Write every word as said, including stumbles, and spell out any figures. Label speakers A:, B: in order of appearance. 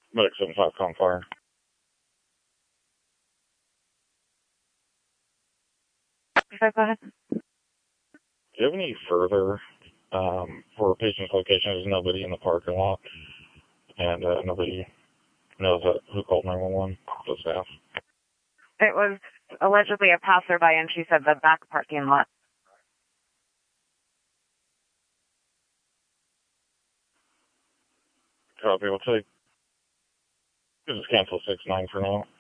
A: Medic seven five, calm fire.
B: Okay, go ahead.
A: Do you have any further um, for a patient's location? There's nobody in the parking lot, and uh, nobody knows uh, who called nine one one, the staff.
B: It was allegedly a passerby, and she said the back parking lot.
A: Copy, we'll take. Just cancel six nine for now.